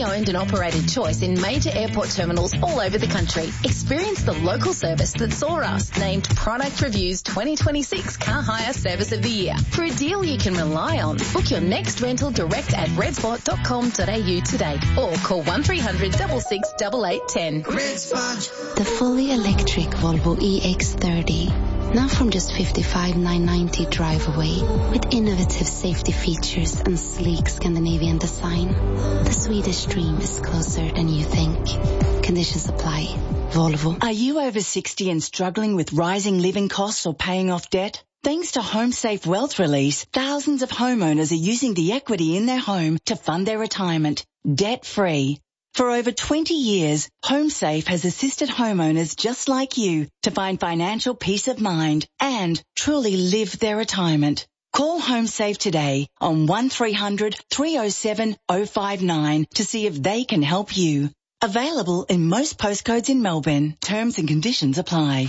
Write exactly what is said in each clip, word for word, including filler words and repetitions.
family owned and operated choice in major airport terminals all over the country. Experience the local service that saw us named Product Review's twenty twenty-six Car Hire Service of the Year. For a deal you can rely on, book your next rental direct at redspot dot com dot a u today or call one three hundred six six eight eight one zero. The fully electric Volvo E X thirty. Now from just fifty-five thousand nine hundred ninety drive away, with innovative safety features and sleek Scandinavian design. The Swedish dream is closer than you think. Conditions apply. Volvo. Are you over sixty and struggling with rising living costs or paying off debt? Thanks to HomeSafe Wealth Release, thousands of homeowners are using the equity in their home to fund their retirement, debt-free. For over twenty years, HomeSafe has assisted homeowners just like you to find financial peace of mind and truly live their retirement. Call HomeSafe today on one three hundred three oh seven oh five nine to see if they can help you. Available in most postcodes in Melbourne. Terms and conditions apply.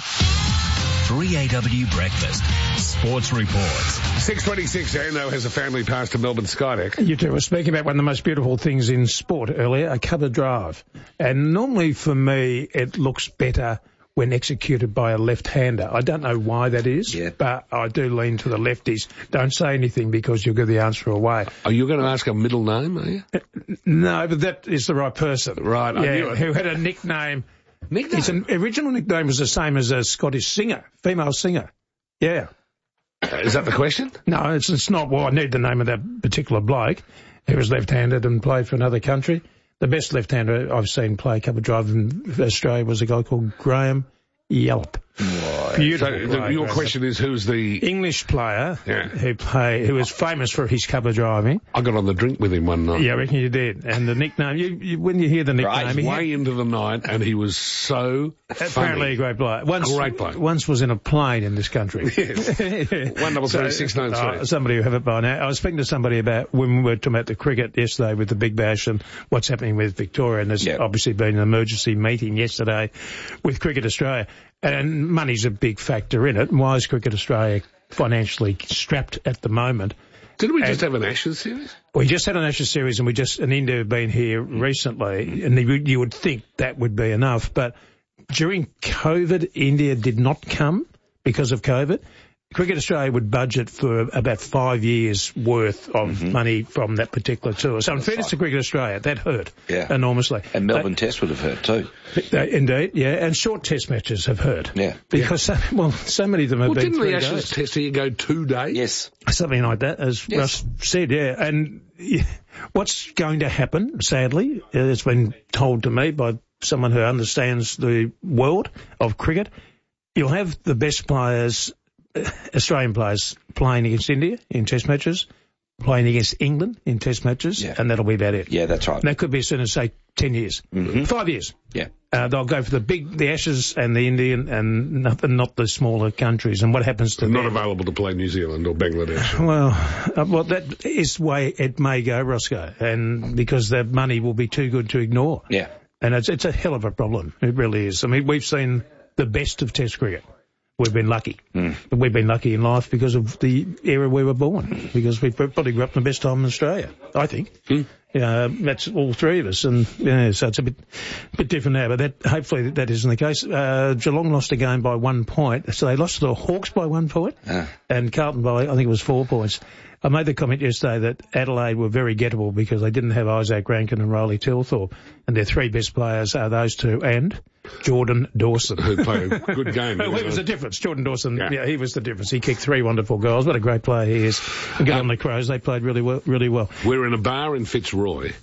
three A W Breakfast. Sports Reports. six twenty-six, Ando has a family pass to Melbourne Skydeck. You two were speaking about one of the most beautiful things in sport earlier, a cover drive. And normally for me, it looks better when executed by a left-hander. I don't know why that is, yeah. but I do lean to the lefties. Don't say anything because you'll give the answer away. Are you going to ask a middle name, are you? No, but that is the right person. Right. I Yeah, knew it. who had a nickname. Nickname? His original nickname was the same as a Scottish singer, female singer. Yeah. Uh, is that the question? No, it's, it's not. Well, I need the name of that particular bloke. He was left-handed and played for another country. The best left-hander I've seen play cover drive in Australia was a guy called Graham Yallop. Right. Beautiful. So the, your Graham. question is who's the... English player Yeah. who play, who was famous for his cover driving. I got on the drink with him one night. Yeah, I reckon you did. And the nickname, you, you, when you hear the nickname... Right, he way had, into the night, and he was so apparently funny. a great player. Once, Great player. Once was in a plane in this country. Yes. One double three six nine three. Uh, somebody who have it by now. I was speaking to somebody about when we were talking about the cricket yesterday with the Big Bash and what's happening with Victoria, and there's Yep. obviously been an emergency meeting yesterday with Cricket Australia, and money's a big factor in it. And why is Cricket Australia financially strapped at the moment? Didn't we and, just have an Ashes series? We just had an Ashes series, and we just and India have been here recently, and you, you would think that would be enough, but during COVID, India did not come because of COVID. Cricket Australia would budget for about five years' worth of mm-hmm. money from that particular tour. So in fairness to Cricket Australia, that hurt yeah. enormously. And Melbourne they, Test would have hurt too. They, indeed, yeah. And short Test matches have hurt. Yeah. Because, yeah. So, well, so many of them have well, been didn't three the Ashes days. Test here go two days? Yes. Something like that, as yes. Russ said, yeah. And yeah, what's going to happen, sadly, it's been told to me by someone who understands the world of cricket, you'll have the best players, Australian players, playing against India in Test matches, playing against England in Test matches, yeah. and that'll be about it. Yeah, that's right. And that could be as soon as, say, ten years. Mm-hmm. Five years. Yeah. Uh, they'll go for the big, the Ashes and the Indian and not, not the smaller countries. And what happens to Not them? available to play New Zealand or Bangladesh. Well, uh, well, that is the way it may go, Roscoe, and because the money will be too good to ignore. Yeah. And it's, it's a hell of a problem. It really is. I mean, we've seen the best of Test cricket. We've been lucky. Mm. But we've been lucky in life because of the era we were born, because we probably grew up in the best time in Australia, I think. Mm. Yeah, that's all three of us, and yeah, so it's a bit, bit different now. But that hopefully that isn't the case. Uh, Geelong lost a game by one point, so they lost to the Hawks by one point, ah. and Carlton by I think it was four points. I made the comment yesterday that Adelaide were very gettable because they didn't have Isaac Rankin and Riley Tilthorpe, and their three best players are those two and Jordan Dawson. Who played a good game. Well, he was the difference. Jordan Dawson, yeah. yeah, he was the difference. He kicked three wonderful goals. What a great player he is. And good um, on the Crows. They played really well. Really well. We're in a bar in Fitzroy,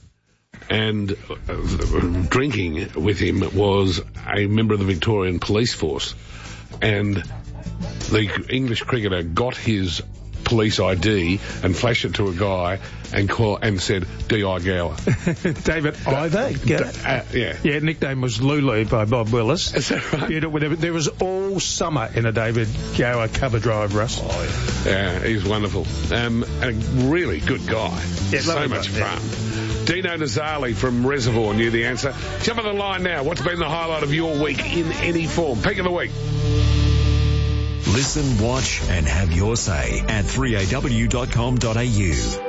and uh, drinking with him was a member of the Victorian Police Force, and the English cricketer got his police I D and flashed it to a guy and call and said D I Gower. David Ivor? Uh, yeah. Yeah, nickname was Lulu by Bob Willis. Is that right? Yeah, there, there was all summer in a David Gower cover drive, Russ. Oh, yeah. Yeah, he's wonderful. Um, a really good guy. Yeah, so much guy, fun. Yeah. Dino Nazali from Reservoir knew the answer. Jump on the line now. What's been the highlight of your week in any form? Pick of the week. Listen, watch and have your say at three A W dot com dot A U.